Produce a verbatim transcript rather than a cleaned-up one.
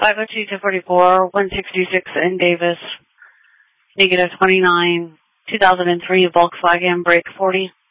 five oh two to forty-four, one sixty-six in Davis, negative twenty-nine, two thousand three Volkswagen, brake forty.